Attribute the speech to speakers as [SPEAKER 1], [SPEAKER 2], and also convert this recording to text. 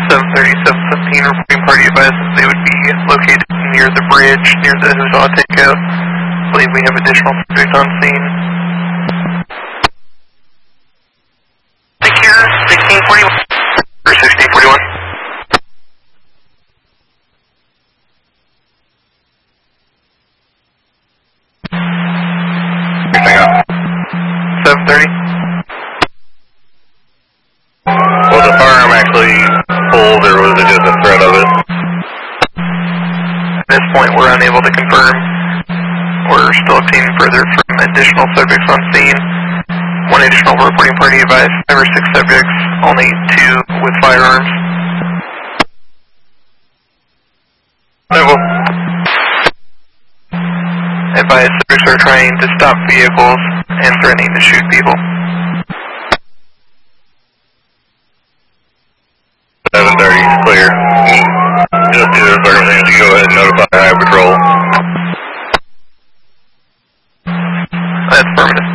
[SPEAKER 1] 7:30, 7:15, reporting party advised they would be located near the bridge, near the Huzzah takeout. I believe we have additional subjects on scene. Take care, 1641. Or 1641.
[SPEAKER 2] Everything up.
[SPEAKER 1] 7:30.
[SPEAKER 2] Was the firearm actually pulled, or was it just a threat of it?
[SPEAKER 1] At this point, we're unable to confirm. We're still obtaining further from additional subjects on scene. One additional reporting party advised 5 or 6 subjects, only 2 with firearms. Advised subjects are trying to stop vehicles and threatening to shoot people.
[SPEAKER 2] 7:30 is clear. Just do the circumstances, go ahead and notify High Patrol.
[SPEAKER 1] That's affirmative.